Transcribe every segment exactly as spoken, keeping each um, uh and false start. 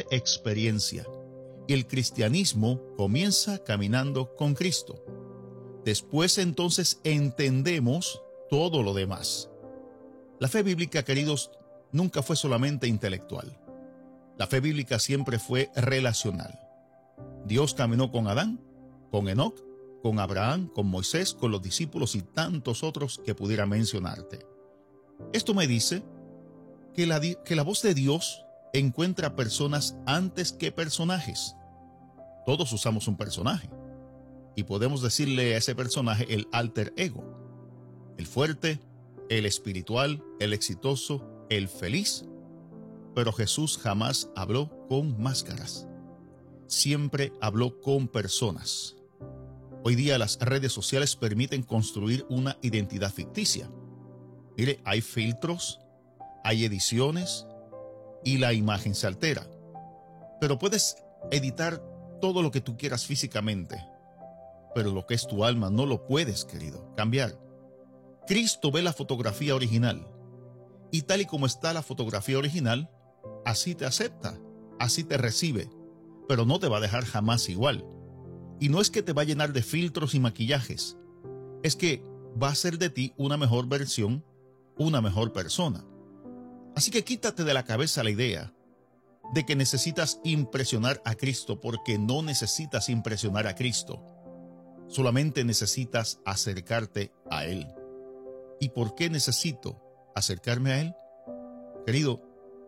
requiere experiencia y el cristianismo comienza caminando con Cristo. Después entonces entendemos todo lo demás. La fe bíblica, queridos, nunca fue solamente intelectual. La fe bíblica siempre fue relacional. Dios caminó con Adán, con Enoc, con Abraham, con Moisés, con los discípulos y tantos otros que pudiera mencionarte. Esto me dice que la, que la voz de Dios encuentra personas antes que personajes. Todos usamos un personaje y podemos decirle a ese personaje el alter ego, el fuerte, el espiritual, el exitoso, el feliz. Pero Jesús jamás habló con máscaras. Siempre habló con personas. Hoy día las redes sociales permiten construir una identidad ficticia. Mire, hay filtros, hay ediciones y la imagen se altera. Pero puedes editar todo lo que tú quieras físicamente, pero lo que es tu alma no lo puedes, querido, cambiar. Cristo ve la fotografía original y tal y como está la fotografía original, así te acepta, así te recibe, pero no te va a dejar jamás igual. Y no es que te va a llenar de filtros y maquillajes, es que va a hacer de ti una mejor versión, una mejor persona. Así que quítate de la cabeza la idea de que necesitas impresionar a Cristo, porque no necesitas impresionar a Cristo. Solamente necesitas acercarte a Él. ¿Y por qué necesito acercarme a Él? Querido,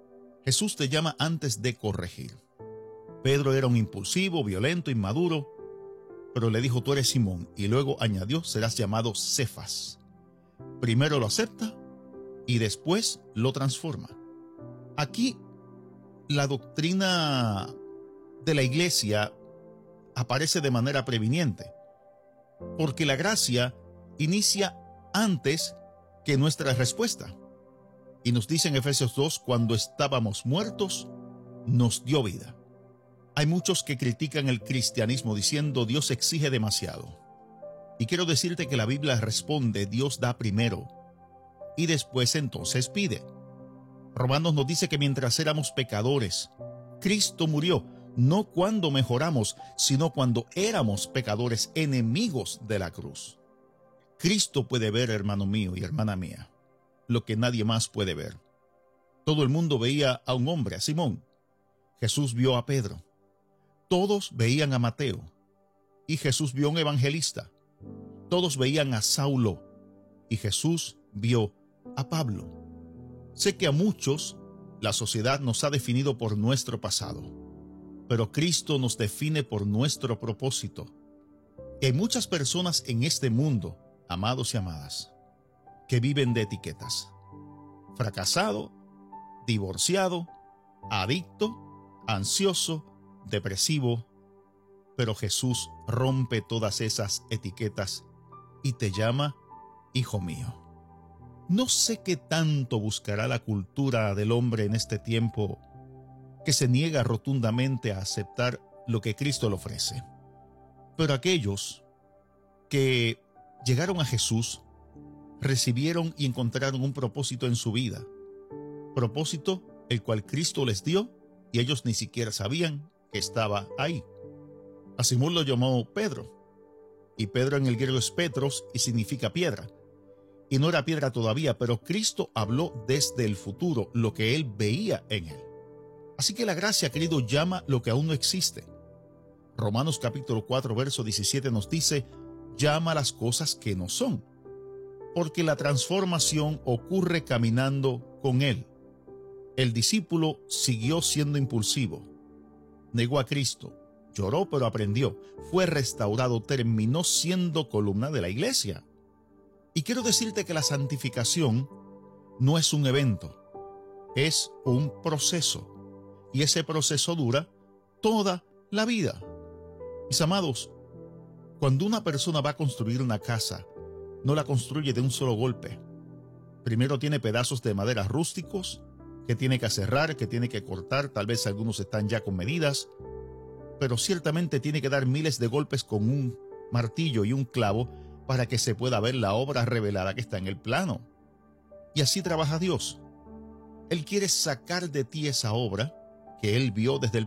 Jesús te llama antes de corregir. Pedro era un impulsivo, violento, inmaduro, pero le dijo: tú eres Simón, y luego añadió: serás llamado Cefas. Primero lo acepta y después lo transforma. Aquí la doctrina de la iglesia aparece de manera previniente, porque la gracia inicia antes que nuestra respuesta. Y nos dice en Efesios dos: cuando estábamos muertos, nos dio vida. Hay muchos que critican el cristianismo diciendo: Dios exige demasiado. Y quiero decirte que la Biblia responde: Dios da primero y después entonces pide. Romanos nos dice que mientras éramos pecadores, Cristo murió, no cuando mejoramos, sino cuando éramos pecadores, enemigos de la cruz. Cristo puede ver, hermano mío y hermana mía, lo que nadie más puede ver. Todo el mundo veía a un hombre, a Simón. Jesús vio a Pedro. Todos veían a Mateo. Y Jesús vio a un evangelista. Todos veían a Saulo. Y Jesús vio a Pablo. Sé que a muchos la sociedad nos ha definido por nuestro pasado, pero Cristo nos define por nuestro propósito. Y hay muchas personas en este mundo, amados y amadas, que viven de etiquetas: fracasado, divorciado, adicto, ansioso, depresivo. Pero Jesús rompe todas esas etiquetas y te llama hijo mío. No sé qué tanto buscará la cultura del hombre en este tiempo que se niega rotundamente a aceptar lo que Cristo le ofrece. Pero aquellos que llegaron a Jesús recibieron y encontraron un propósito en su vida. Propósito el cual Cristo les dio y ellos ni siquiera sabían que estaba ahí. A Simón lo llamó Pedro, y Pedro en el griego es Petros y significa piedra. Y no era piedra todavía, pero Cristo habló desde el futuro, lo que él veía en él. Así que la gracia, querido, llama lo que aún no existe. Romanos capítulo cuatro, verso diecisiete nos dice: llama las cosas que no son, porque la transformación ocurre caminando con él. El discípulo siguió siendo impulsivo, negó a Cristo, lloró pero aprendió, fue restaurado, terminó siendo columna de la iglesia. Y quiero decirte que la santificación no es un evento, es un proceso. Y ese proceso dura toda la vida. Mis amados, cuando una persona va a construir una casa, no la construye de un solo golpe. Primero tiene pedazos de madera rústicos que tiene que aserrar, que tiene que cortar, tal vez algunos están ya con medidas, pero ciertamente tiene que dar miles de golpes con un martillo y un clavo para que se pueda ver la obra revelada que está en el plano. Y así trabaja Dios. Él quiere sacar de ti esa obra que Él vio desde el